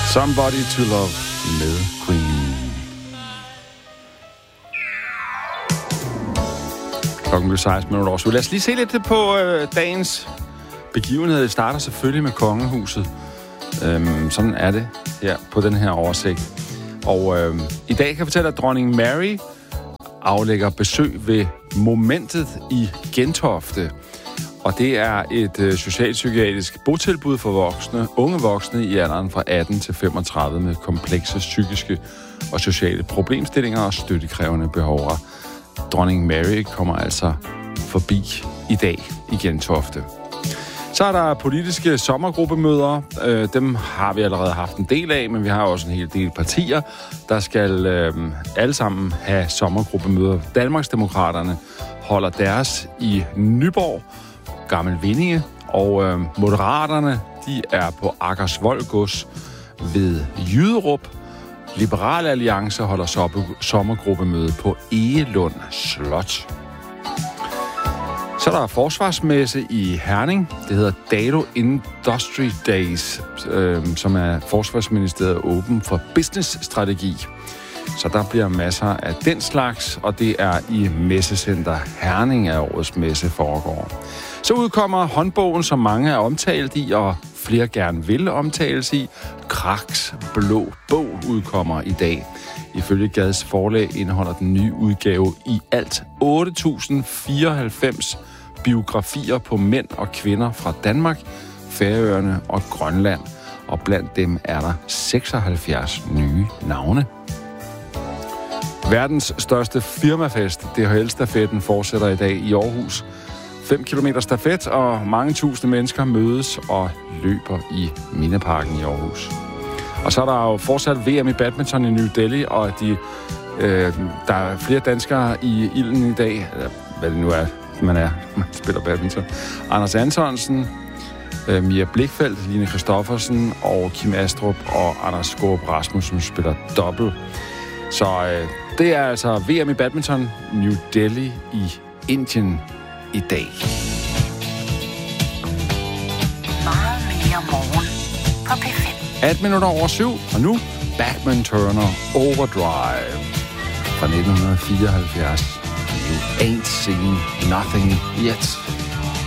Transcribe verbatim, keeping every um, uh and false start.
Somebody to Love med Queen. Klokken blev seksten minutter over. Så lad os lige se lidt på øh, dagens begivenhed. Det starter selvfølgelig med kongehuset. Øhm, sådan er det her på den her oversigt. Og øh, i dag kan jeg fortælle, at dronning Mary aflægger besøg ved Momentet i Gentofte. Og det er et øh, socialpsykiatrisk botilbud for voksne, unge voksne i alderen fra atten til femogtredive med komplekse psykiske og sociale problemstillinger og støttekrævende behov. Dronning Mary kommer altså forbi i dag i Gentofte. Så er der politiske sommergruppemøder. Øh, dem har vi allerede haft en del af, men vi har også en hel del partier, der skal øh, alle sammen have sommergruppemøder. Danmarksdemokraterne holder deres i Nyborg, Gammel Vindinge, og øh, Moderaterne, de er på Akersvold Gods ved Jyderup. Liberal Alliance holder sommergruppemøde på Egelund Slot. Så er der forsvarsmesse i Herning. Det hedder Dado Industry Days, øh, som er Forsvarsministeriet åben for business-strategi. Så der bliver masser af den slags, og det er i Messecenter Herning, af årets messe foregår. Så udkommer håndbogen, som mange er omtalt i, og flere gerne vil omtales i. Kraks Blå Bog udkommer i dag. Ifølge Gads Forlag indeholder den nye udgave i alt otte tusind fireoghalvfems biografier på mænd og kvinder fra Danmark, Færøerne og Grønland. Og blandt dem er der seksoghalvfjerds nye navne. Verdens største firmafest, D H L-stafetten, fortsætter i dag i Aarhus. fem kilometer stafet, og mange tusinde mennesker mødes og løber i Mindeparken i Aarhus. Og så er der jo fortsat V M i badminton i New Delhi, og de, øh, der er flere danskere i ilden i dag, eller hvad det nu er, man er, man spiller badminton. Anders Antonsen, øh, Mia Blikfeldt, Line Christoffersen og Kim Astrup og Anders Skårup Rasmussen spiller dobbelt. Så øh, det er altså V M i badminton, New Delhi i Indien i dag. Meget mere morgen på P fem. atten minutter over syv, og nu Bachman Turner Overdrive fra nitten fireoghalvfjerds. You ain't seen nothing yet.